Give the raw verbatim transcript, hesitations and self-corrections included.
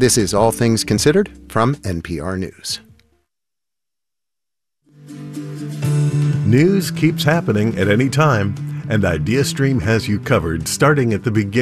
This is All Things Considered from N P R News. News keeps happening at any time, and IdeaStream has you covered starting at the beginning.